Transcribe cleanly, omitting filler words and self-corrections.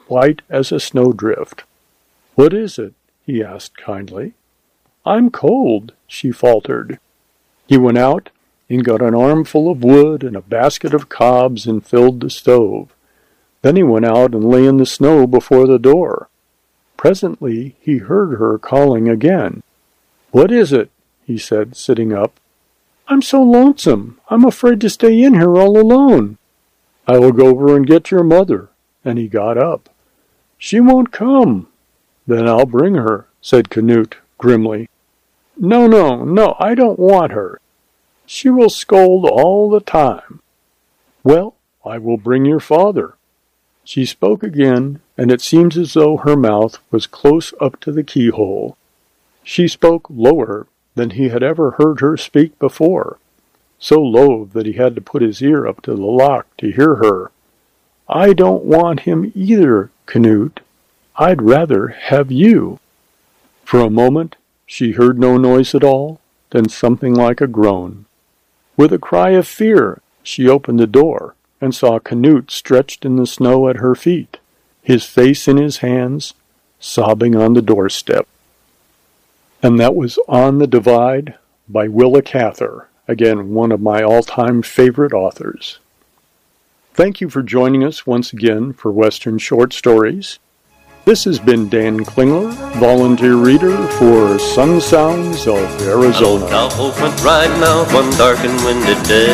white as a snowdrift. "What is it?" he asked kindly. "I'm cold," she faltered. He went out and got an armful of wood and a basket of cobs and filled the stove. Then he went out and lay in the snow before the door. Presently he heard her calling again. "What is it?" he said, sitting up. "I'm so lonesome. I'm afraid to stay in here all alone." "I will go over and get your mother." And he got up. "She won't come." "Then I'll bring her," said Canute grimly. No, I don't want her. She will scold all the time." "Well, I will bring your father." She spoke again, and it seemed as though her mouth was close up to the keyhole. She spoke lower than he had ever heard her speak before, so low that he had to put his ear up to the lock to hear her. "I don't want him either, Canute. I'd rather have you." For a moment she heard no noise at all, then something like a groan. With a cry of fear, she opened the door and saw Canute stretched in the snow at her feet, his face in his hands, sobbing on the doorstep. And that was On the Divide by Willa Cather, again one of my all-time favorite authors. Thank you for joining us once again for Western Short Stories. This has been Dan Klingler, volunteer reader for Sun Sounds of Arizona. Old Cowpoke went riding out one dark and windy day.